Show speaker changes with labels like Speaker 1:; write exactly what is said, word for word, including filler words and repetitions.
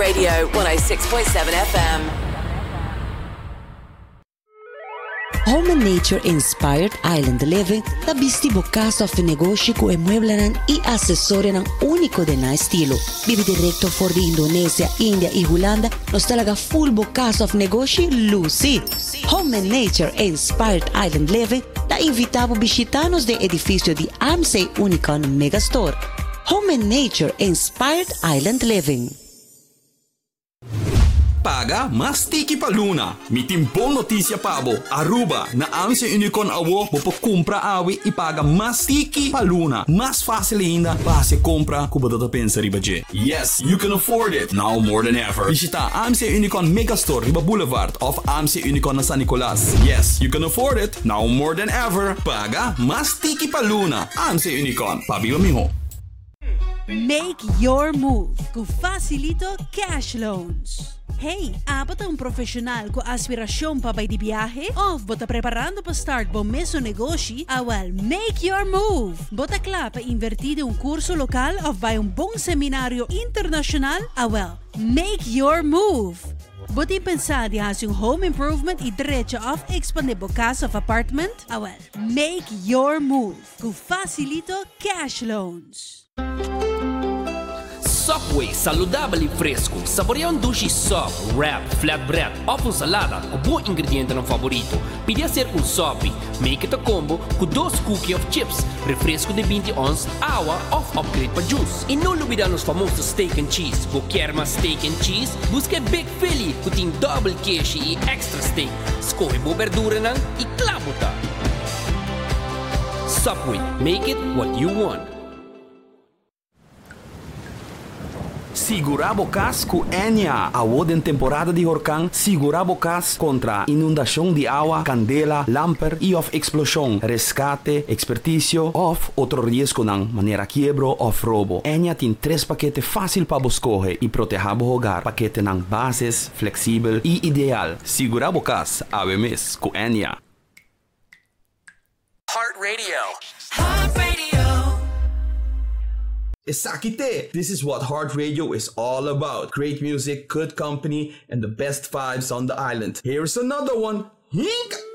Speaker 1: Radio one oh six point seven F M.
Speaker 2: Home and Nature Inspired Island Living tabisti bocaso of negócio ko e mueblanan i asesore ng único de na estilo. Bibi directo for the Indonesia, India y Holanda nos talaga full bocaso of negócio Lucy. Home and Nature Inspired Island Living ta invitabo bisitanos de edificio di A M C Unicon Megastore. Home and Nature Inspired Island Living.
Speaker 3: Paga mas tiki pa Luna. Mi timpong notisya pabo. Aruba na A M C Unicon awo bopo compra awi ipaga mas tiki pa Luna. Mas fácil ainda base compra kuba data pensa riba je. Yes, you can afford it now more than ever. Visita A M C Unicon Megastore riba Boulevard of A M C Unicon na San Nicolas. Yes, you can afford it now more than ever. Paga mas tiki pa Luna. A M C Unicon. Pabiba miho.
Speaker 4: Make your move com Facilito Cash Loans. Hey, apat ang profesional ko aspirasyon pa ba di biyahe? Of bota preparando pa start bom meso negosyo? Awal, make your move! Bota kla pa invertido un kurso lokal of by un bong seminaryo internasyonal? Awal, make your move! Bota pensar di has yung home improvement i diretso of expande bokas of apartment? Awal, make your move com Facilito Cash Loans.
Speaker 5: Subway, saludable e fresco. Saboreia um dushi sub, wrap, flatbread, ou com salada, o bom ingrediente no favorito. Pide a ser um sub, make it a combo com dois cookies of chips, refresco de vinte ons, água ou upgrade para juice. E não olvidar nos famosos steak and cheese. Vou querer mais steak and cheese? Busque Big Philly, que tem double queijo e extra steak. Escorre boa verdura não e clabota. Subway, make it what you want.
Speaker 3: Segurabo Cas com Enya. Award em temporada de huracão, Segurabo Cas contra inundação de água, candela, lamper e of explosão, rescate, expertício of outro risco ng maneira quiebro of roubo. Enya tem três paquetes fácil para escolher e proteger o hogar. Paquete ng bases, flexível e ideal. Segurabo Cas, ave mes com Enya.
Speaker 1: Heart Radio.
Speaker 6: Heart Radio.
Speaker 3: Esakite! This is what Heart Radio is all about. Great music, good company, and the best vibes on the island. Here's another one. Hink!